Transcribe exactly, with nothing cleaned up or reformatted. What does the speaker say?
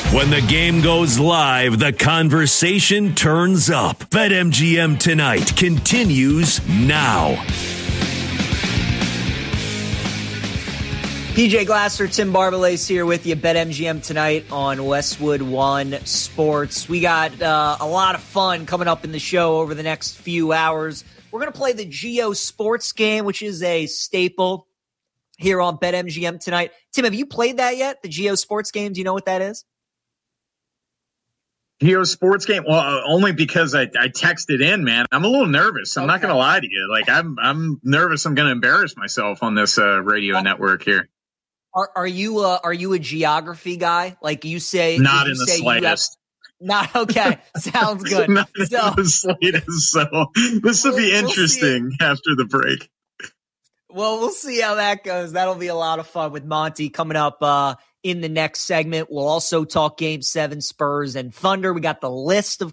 When the game goes live, the conversation turns up. BetMGM Tonight continues now. P J Glasser, Tim Barbalace here with you. BetMGM Tonight on Westwood One Sports. We got uh, a lot of fun coming up in the show over the next few hours. We're going to play the Geo Sports game, which is a staple here on BetMGM Tonight. Tim, have you played that yet? The Geo Sports game? Do you know what that is? Geo Sports game? Well, uh, only because I, I texted in, man. I'm a little nervous. I'm okay. not going to lie to you. Like, I'm I'm nervous. I'm going to embarrass myself on this uh, radio oh. network here. Are are you uh, are you a geography guy? Like you say, not you in the say slightest. Have, not okay. Sounds good. Not so, in the slightest. So this will we'll, be interesting we'll after the break. Well, we'll see how that goes. That'll be a lot of fun with Monty coming up uh, in the next segment. We'll also talk Game Seven, Spurs and Thunder. We got the list of